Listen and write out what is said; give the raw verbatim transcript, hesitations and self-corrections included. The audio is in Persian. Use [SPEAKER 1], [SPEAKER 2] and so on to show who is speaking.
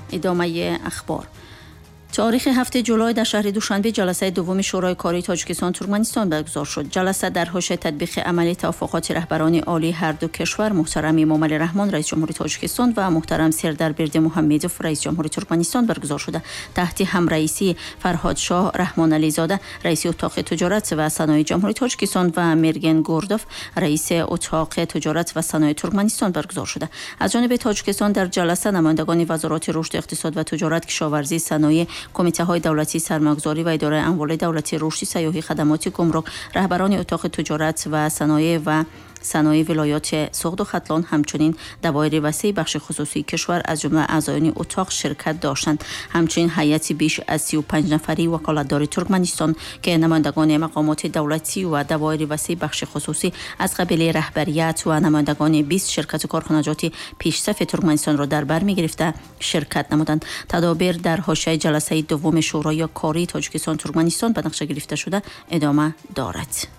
[SPEAKER 1] ادامه اخبار. تاریخ هفته جولای در شهر دوشنبه جلسه دوم شورای کاری تاجیکستان ترکمنستان برگزار شد. جلسه در حاشیه تطبیق عملی توافقات رهبران عالی هر دو کشور، محترم امام علی رحمان رئیس جمهوری تاجیکستان و محترم سردار برده محمدوف رئیس جمهوری ترکمنستان برگزار شده. تحت همرئیسی فرهاد شاه رحمان علی زاده رئیس اتاق تجارت و صنایع جمهوری تاجیکستان و مرگن گوردوف رئیس اتاق تجارت و صنایع ترکمنستان برگزار شده. از جانب تاجیکستان در جلسه نمایندگان وزارات رشد اقتصاد و تجارت، کشاورزی، صنایع، کمیته های دولتی سرمایه‌گذاری و اداره اموال دولتی، رشد سیاحی، خدمات گمرک، رهبران اتاق تجارت و صنایع و صنایع ولایات سغد و ختلان، همچنین دوایر وسیع بخش خصوصی کشور از جمله اعضایان اتاق شرکت داشتند. همچنین هیئتی بیش از سی و پنج نفری وکالتدار ترکمنستان که نمایندگان مقامات دولتی و دوایر وسیع بخش خصوصی از قبیل رهبریت و نمایندگان بیست شرکت و کارخانجات پیشرفت ترکمنستان را در بر می‌گرفته شرکت نمودند. تدابیر در حاشیه جلسه دوم شورای کاری تاجیکستان ترکمنستان به نقشه گرفته شده ادامه دارد.